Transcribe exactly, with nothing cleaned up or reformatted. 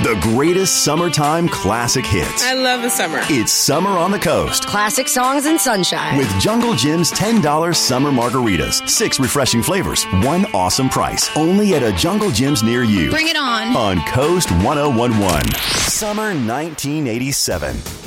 The greatest summertime classic hits. I love the summer. It's Summer on the Coast. Classic songs and sunshine. With Jungle Jim's ten dollars summer margaritas. Six refreshing flavors. One awesome price. Only at a Jungle Jim's near you. Bring it on. On Coast ten eleven. Summer nineteen eighty-seven.